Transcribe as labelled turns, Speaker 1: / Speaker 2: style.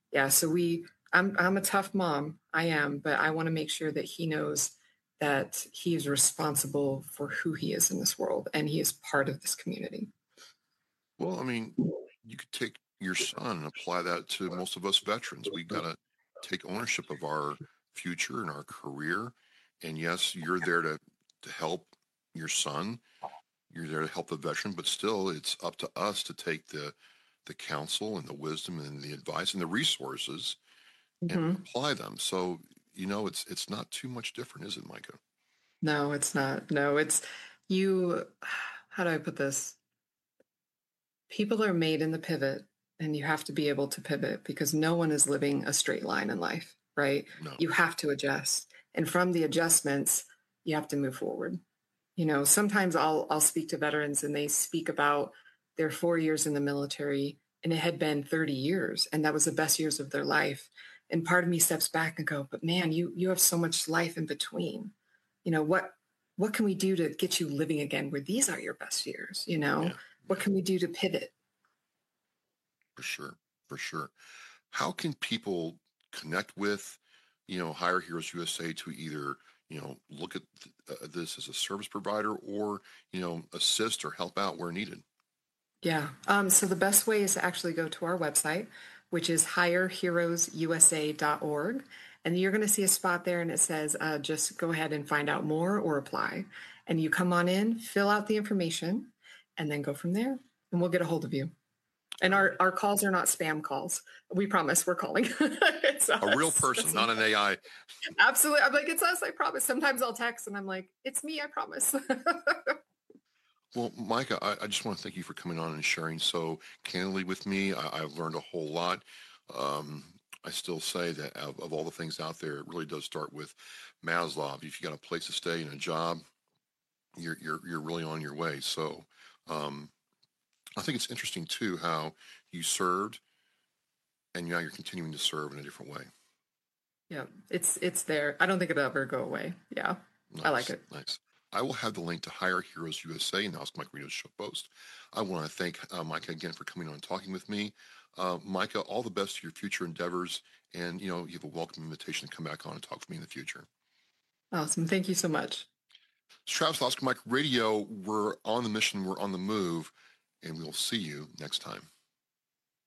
Speaker 1: Yeah, so I'm a tough mom. I am, but I want to make sure that he knows that he is responsible for who he is in this world and he is part of this community.
Speaker 2: Well, I mean, you could take your son and apply that to most of us veterans. We got to take ownership of our future and our career. And yes, you're there to help your son. You're there to help the veteran, but still, it's up to us to take the counsel and the wisdom and the advice and the resources and
Speaker 1: Hmm.
Speaker 2: apply them. So, it's not too much different, is it, Micah?
Speaker 1: No, it's not. No, it's you. How do I put this? People are made in the pivot, and you have to be able to pivot because no one is living a straight line in life, right?
Speaker 2: No.
Speaker 1: You have to adjust. And from the adjustments, you have to move forward. Sometimes I'll speak to veterans and they speak about their 4 years in the military and it had been 30 years and that was the best years of their life. And part of me steps back and go, but man, you have so much life in between. What can we do to get you living again where these are your best years?
Speaker 2: Yeah.
Speaker 1: What
Speaker 2: Yeah.
Speaker 1: can we do to pivot?
Speaker 2: For sure. For sure. How can people connect with, Hire Heroes USA to either, look at this as a service provider or, assist or help out where needed?
Speaker 1: Yeah. So the best way is to actually go to our website, which is hireheroesusa.org. And you're going to see a spot there and it says, just go ahead and find out more or apply. And you come on in, fill out the information, and then go from there. And we'll get a hold of you. And
Speaker 2: All right.
Speaker 1: our calls are not spam calls. We promise we're calling. It's
Speaker 2: A real
Speaker 1: us.
Speaker 2: person, not an AI.
Speaker 1: Absolutely. I'm like, it's us. I promise. Sometimes I'll text and I'm like, it's me. I promise.
Speaker 2: Well, Micah, I just want to thank you for coming on and sharing so candidly with me. I've learned a whole lot. Um, I still say that of all the things out there, it really does start with Maslow. If you got a place to stay and a job, you're really on your way. So um, I think it's interesting too how you served and now you're continuing to serve in a different way.
Speaker 1: Yeah, it's there. I don't think it'll ever go away. Yeah, I like
Speaker 2: Nice,
Speaker 1: it.
Speaker 2: nice. I will have the link to Hire Heroes USA and the Ask Mike Radio show post. I want to thank Micah again for coming on and talking with me. Micah, all the best to your future endeavors, and you have a welcome invitation to come back on and talk with me in the future.
Speaker 1: Awesome. Thank you so much.
Speaker 2: It's Travis Oscar Mike Radio. We're on the mission. We're on the move, and we'll see you next time.